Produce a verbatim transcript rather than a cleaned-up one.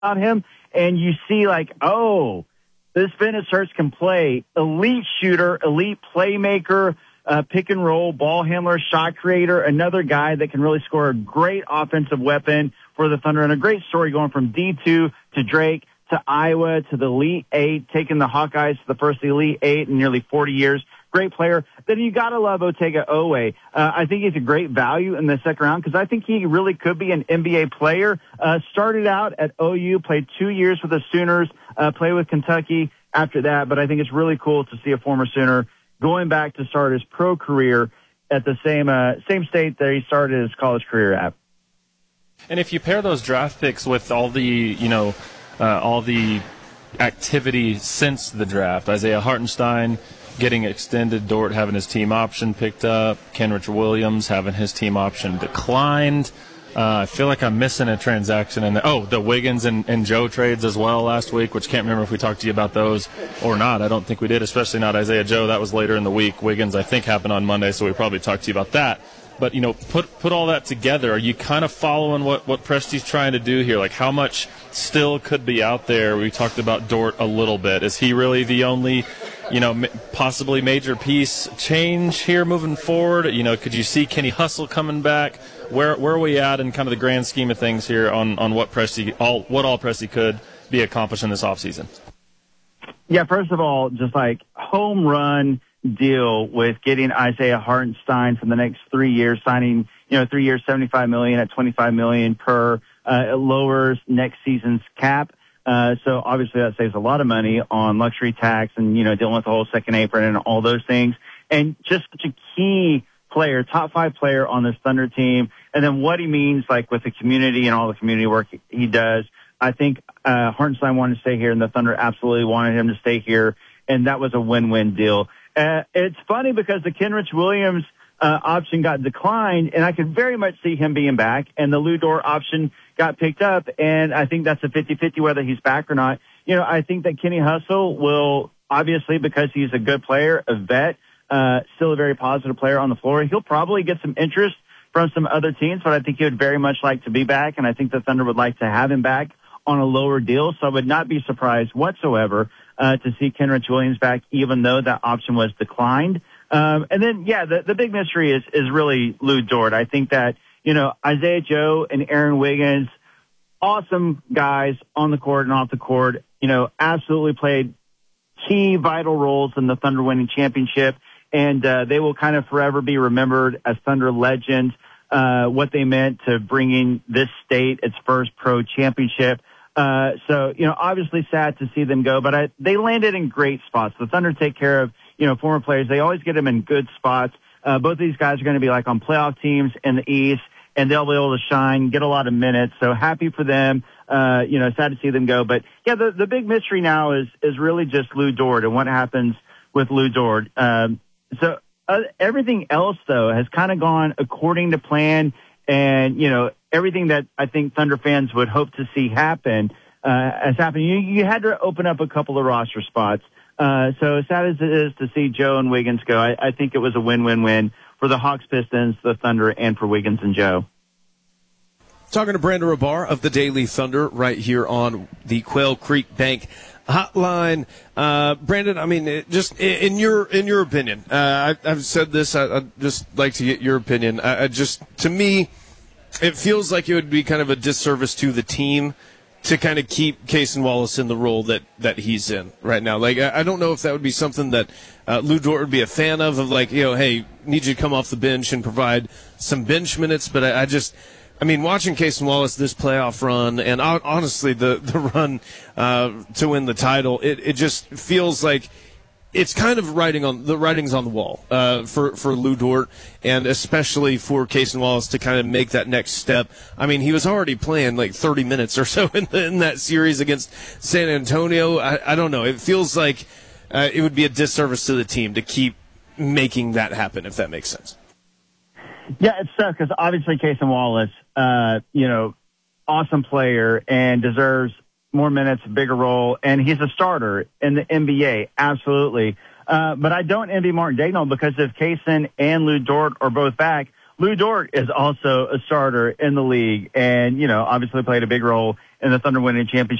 about him, and you see like, oh, this Venus Hurst can play. Elite shooter, elite playmaker, uh, pick and roll, ball handler, shot creator, another guy that can really score a great offensive weapon for the Thunder, and a great story going from D two to Drake to Iowa to the Elite Eight, taking the Hawkeyes to the first Elite Eight in nearly forty years. Great player. Then you got to love Otega Oweh. Uh, I think he's a great value in the second round because I think he really could be an N B A player. Uh, started out at O U, played two years with the Sooners, uh, played with Kentucky after that. But I think it's really cool to see a former Sooner going back to start his pro career at the same uh, same state that he started his college career at. And if you pair those draft picks with all the, you know, uh, all the activity since the draft, Isaiah Hartenstein getting extended, Dort having his team option picked up, Kenrich Williams having his team option declined. Uh, I feel like I'm missing a transaction. in the, Oh, the Wiggins and, and Joe trades as well last week, which can't remember if we talked to you about those or not. I don't think we did, especially not Isaiah Joe. That was later in the week. Wiggins, I think, happened on Monday, so we probably talked to you about that. But, you know, put put all that together. Are you kind of following what, what Presti's trying to do here? Like, how much still could be out there? We talked about Dort a little bit. Is he really the only, you know, possibly major piece change here moving forward? You know, could you see Kenny Hustle coming back? Where where are we at in kind of the grand scheme of things here on, on what Presti, all what all Presti could be accomplished in this offseason? Yeah, first of all, just like home run deal with getting Isaiah Hartenstein for the next three years, signing, you know, three years, seventy-five million dollars at twenty-five million dollars per. Uh, it lowers next season's cap. Uh, so obviously that saves a lot of money on luxury tax and, you know, dealing with the whole second apron and all those things. And just such a key player, top five player on this Thunder team. And then what he means, like, with the community and all the community work he, he does. I think, uh, Hartenstein wanted to stay here and the Thunder absolutely wanted him to stay here. And that was a win-win deal. Uh, it's funny because the Kenrich Williams, uh, option got declined, and I could very much see him being back, and the Lou Dort option got picked up, and I think that's a fifty-fifty whether he's back or not. You know, I think that Kenny Hustle will, obviously, because he's a good player, a vet, uh, still a very positive player on the floor, he'll probably get some interest from some other teams, but I think he would very much like to be back, and I think the Thunder would like to have him back on a lower deal, so I would not be surprised whatsoever uh, to see Kenrich Williams back, even though that option was declined. Um, and then, yeah, the, the big mystery is, is really Lou Dort. I think that, you know, Isaiah Joe and Aaron Wiggins, awesome guys on the court and off the court, you know, absolutely played key vital roles in the Thunder winning championship. And, uh, they will kind of forever be remembered as Thunder legends, uh, what they meant to bringing this state its first pro championship. Uh, so, you know, obviously sad to see them go, but I, they landed in great spots. The Thunder take care of, you know, former players. They always get them in good spots. Uh, both of these guys are going to be like on playoff teams in the East, and they'll be able to shine, get a lot of minutes. So happy for them. Uh, you know, sad to see them go. But yeah, the, the big mystery now is, is really just Lou Dort and what happens with Lou Dort. Um, so uh, everything else though has kind of gone according to plan, and, you know, everything that I think Thunder fans would hope to see happen, uh, has happened. You, you had to open up a couple of roster spots. Uh, so as sad as it is to see Joe and Wiggins go, I, I think it was a win-win-win for the Hawks, Pistons, the Thunder, and for Wiggins and Joe. Talking to Brandon Rabar of the Daily Thunder right here on the Quail Creek Bank Hotline. Uh, Brandon, I mean, it just in your in your opinion, uh, I, I've said this. I, I'd just like to get your opinion. I, I just, to me, it feels like it would be kind of a disservice to the team to kind of keep Cason Wallace in the role that, that he's in right now. Like, I, I don't know if that would be something that uh, Lou Dort would be a fan of, of like, you know, hey, need you to come off the bench and provide some bench minutes. But I, I just, I mean, watching Cason Wallace this playoff run, and honestly, the, the run uh, to win the title, it, it just feels like it's kind of writing on the writing's on the wall uh, for for Lou Dort, and especially for Cason Wallace to kind of make that next step. I mean, he was already playing like thirty minutes or so in, the, in that series against San Antonio. I, I don't know. It feels like uh, it would be a disservice to the team to keep making that happen, if that makes sense. Yeah, it's tough because obviously Cason Wallace, uh, you know, awesome player and deserves more minutes, a bigger role, and he's a starter in the N B A, absolutely. Uh, but I don't envy Martin Daigneault, because if Cason and Lou Dort are both back, Lou Dort is also a starter in the league, and you know, obviously played a big role in the Thunder winning championship.